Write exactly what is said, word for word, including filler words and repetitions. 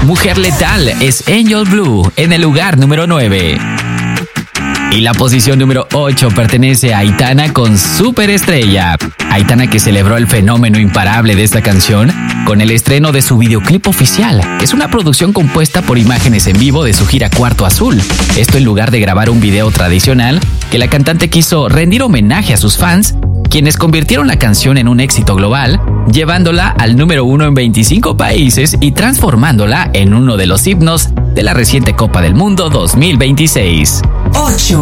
Mujer Letal es Angel Blue en el lugar número nueve. Y la posición número ocho pertenece a Aitana con Superestrella. Aitana, que celebró el fenómeno imparable de esta canción con el estreno de su videoclip oficial. Es una producción compuesta por imágenes en vivo de su gira Cuarto Azul. Esto en lugar de grabar un video tradicional, que la cantante quiso rendir homenaje a sus fans, quienes convirtieron la canción en un éxito global, llevándola al número uno en veinticinco países y transformándola en uno de los himnos de la reciente Copa del Mundo dos mil veintiséis. ocho.